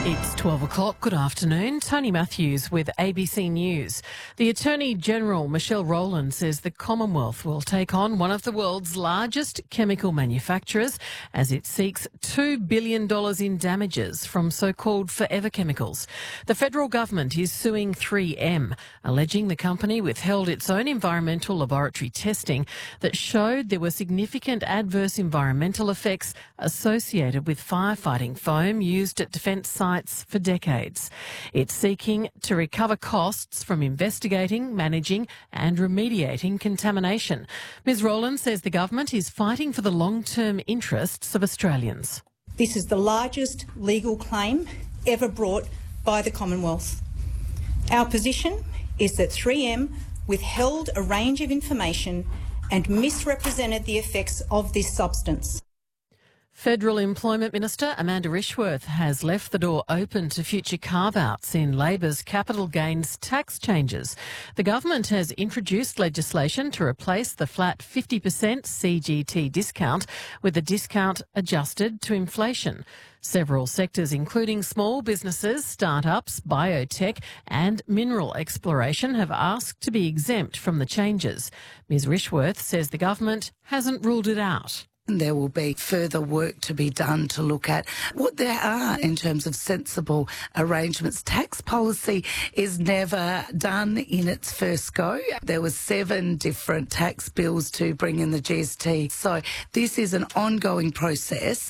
It's 12 o'clock. Good afternoon. Tony Matthews with ABC News. The Attorney-General, Michelle Rowland, says the Commonwealth will take on one of the world's largest chemical manufacturers as it seeks $2 billion in damages from so-called forever chemicals. The federal government is suing 3M, alleging the company withheld its own environmental laboratory testing that showed there were significant adverse environmental effects associated with firefighting foam used at defence sites for decades. It's seeking to recover costs from investigating, managing and remediating contamination. Ms Rowland says the government is fighting for the long-term interests of Australians. This is the largest legal claim ever brought by the Commonwealth. Our position is that 3M withheld a range of information and misrepresented the effects of this substance. Federal Employment Minister Amanda Rishworth has left the door open to future carve-outs in Labor's capital gains tax changes. The government has introduced legislation to replace the flat 50% CGT discount with a discount adjusted to inflation. Several sectors, including small businesses, start-ups, biotech and mineral exploration, have asked to be exempt from the changes. Ms Rishworth says the government hasn't ruled it out. There will be further work to be done to look at what there are in terms of sensible arrangements. Tax policy is never done in its first go. There were 7 different tax bills to bring in the GST. So this is an ongoing process.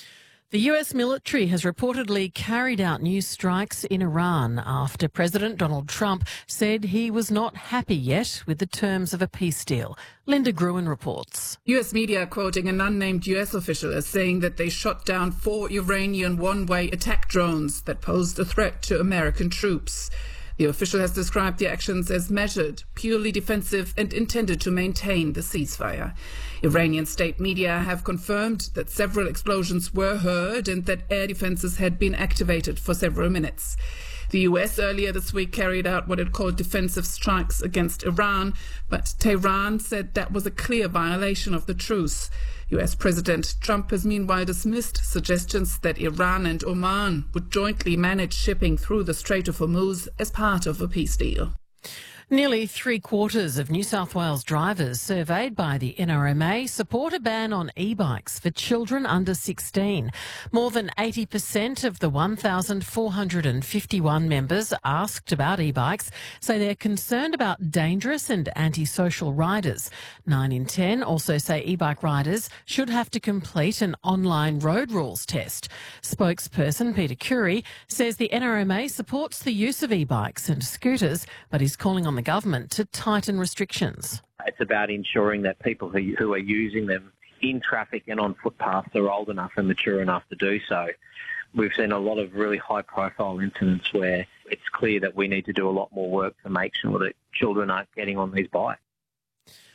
The US military has reportedly carried out new strikes in Iran after President Donald Trump said he was not happy yet with the terms of a peace deal. Linda Gruen reports. US media quoting an unnamed US official as saying that they shot down 4 Iranian one-way attack drones that posed a threat to American troops. The official has described the actions as measured, purely defensive and intended to maintain the ceasefire. Iranian state media have confirmed that several explosions were heard and that air defenses had been activated for several minutes. The US earlier this week carried out what it called defensive strikes against Iran, but Tehran said that was a clear violation of the truce. US President Trump has meanwhile dismissed suggestions that Iran and Oman would jointly manage shipping through the Strait of Hormuz as part of a peace deal. Nearly 3/4 of New South Wales drivers surveyed by the NRMA support a ban on e-bikes for children under 16. More than 80% of the 1,451 members asked about e-bikes say they're concerned about dangerous and antisocial riders. 9 in 10 also say e-bike riders should have to complete an online road rules test. Spokesperson Peter Currie says the NRMA supports the use of e-bikes and scooters, but is calling on the government to tighten restrictions. It's about ensuring that people who are using them in traffic and on footpaths are old enough and mature enough to do so. We've seen a lot of really high-profile incidents where it's clear that we need to do a lot more work to make sure that children aren't getting on these bikes.